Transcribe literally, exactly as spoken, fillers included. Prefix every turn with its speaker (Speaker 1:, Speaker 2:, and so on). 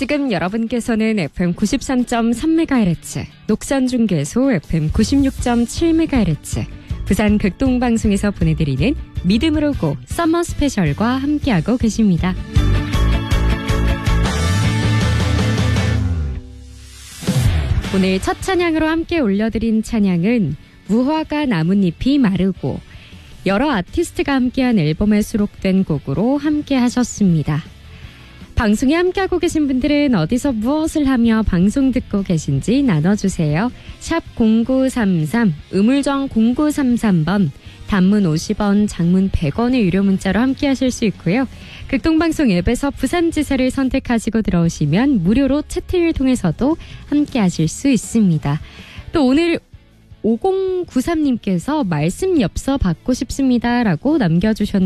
Speaker 1: 지금 여러분께서는 에프엠 구십삼 점 삼 메가헤르츠, 녹산중계소 에프엠 구십육 점 칠 메가헤르츠, 부산 극동방송에서 보내드리는 믿음으로 고 서머 스페셜과 함께하고 계십니다. 오늘 첫 찬양으로 함께 올려드린 찬양은 무화과 나뭇잎이 마르고, 여러 아티스트가 함께한 앨범에 수록된 곡으로 함께 하셨습니다. 방송에 함께하고 계신 분들은 어디서 무엇을 하며 방송 듣고 계신지 나눠주세요. 샵 공구삼삼, 우물정 공구삼삼 번, 단문 오십 원, 장문 백 원의 유료 문자로 함께하실 수 있고요. 극동방송 앱에서 부산지사를 선택하시고 들어오시면 무료로 채팅을 통해서도 함께하실 수 있습니다. 또 오늘 오공구삼 님께서 말씀 엽서 받고 싶습니다 라고 남겨주셨는데